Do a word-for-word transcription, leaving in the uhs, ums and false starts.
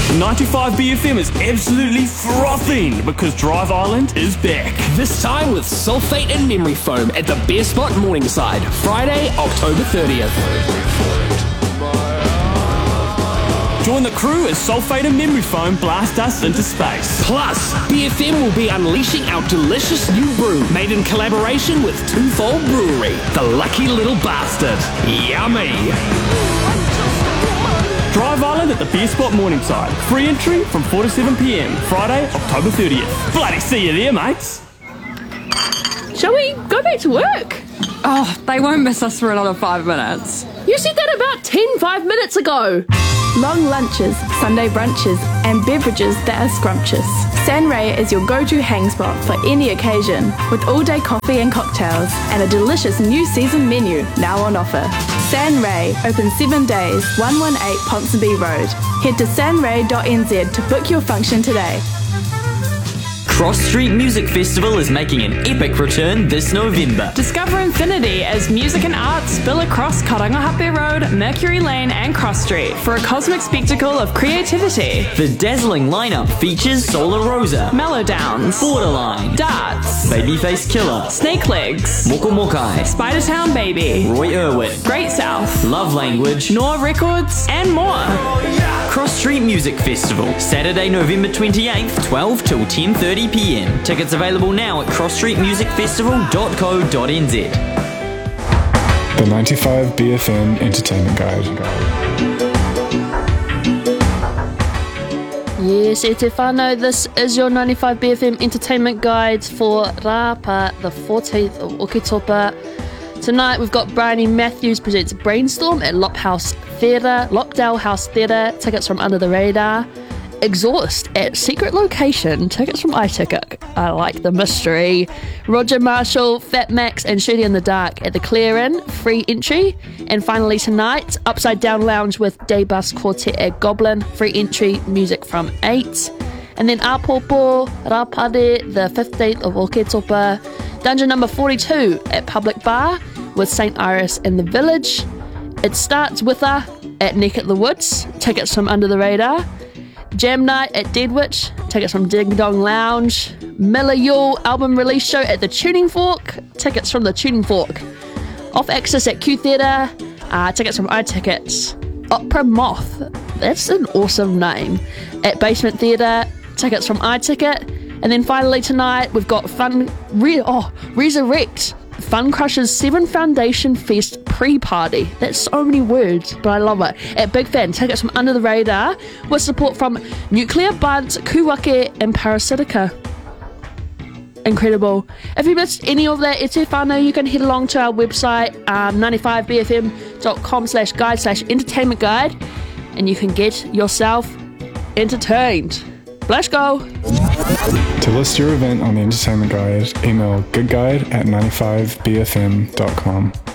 ninety-five B F M is absolutely frothing because Drive Island is back. This time with Sulfate and Memory Foam at the Beer Spot Morningside, Friday, October thirtieth. Join the crew as Sulfate and Memory Foam blast us into space. Plus, B F M will be unleashing our delicious new brew made in collaboration with Twofold Brewery, the Lucky Little Bastard. Yummy! Drive Island at the Beer Spot Morningside. Free entry from four to seven p m, Friday, October thirtieth. Bloody see you there, mates. Shall we go back to work? Oh, they won't miss us for another five minutes. You said that about ten, five minutes ago. Long lunches, Sunday brunches, and beverages that are scrumptious. Sanray is your go-to hang spot for any occasion, with all-day coffee and cocktails, and a delicious new season menu now on offer. Sanray, open seven days, one eighteen Ponsonby Road. Head to sanray dot n z to book your function today. Cross Street Music Festival is making an epic return this November. Discover infinity as music and arts spill across Karangahape Road, Mercury Lane and Cross Street for a cosmic spectacle of creativity. The dazzling lineup features Solar Rosa, Mellow Downs, Borderline, Darts, Babyface Killer, Snake Legs, Moko Mokai, Spider Town Baby, Roy Irwin, Great South, Love Language, Noah Records and more. Cross Street Music Festival, Saturday, November twenty-eighth, twelve till ten thirty p m. Tickets available now at cross street music festival dot co dot n z. The ninety-five B F M Entertainment Guide. Yes, e te whānau, this is your ninety-five B F M Entertainment Guide for Rapa, the fourteenth of Oketopa. Tonight we've got Bryony Matthews presents Brainstorm at Lop House Theatre, Lopdale House Theatre, tickets from Under the Radar. Exhaust at Secret Location, tickets from iTicket. I like the mystery. Roger Marshall, Fat Max and Shooty in the Dark at the Clear-In, free entry. And finally tonight, Upside Down Lounge with Daybus Quartet at Goblin, free entry, music from eight. And then Apopo, Rapade, the fifteenth of Oketopa. Dungeon number forty-two at Public Bar with Saint Iris and the Village. It starts with a at Neck at the Woods, tickets from Under the Radar. Jam Night at Deadwitch, tickets from Ding Dong Lounge. Miller Yule album release show at the Tuning Fork, tickets from the Tuning Fork. Off Access at Q Theatre, uh, tickets from iTickets. Opera Moth, that's an awesome name, at Basement Theatre, tickets from iTicket. And then finally tonight we've got Fun Re- oh, Resurrect, Fun Crush's Seven Foundation Fest pre-party. That's so many words, but I love it. At Big Fan, tickets from Under the Radar with support from Nuclear Buds, Kuwake and Parasitica. Incredible. If you missed any of that, e te whānau, you can head along to our website, um, ninety-five b f m dot com slash guide slash entertainment guide, and you can get yourself entertained. Let's go. To list your event on the Entertainment Guide, email goodguide at ninety-five b f m dot com.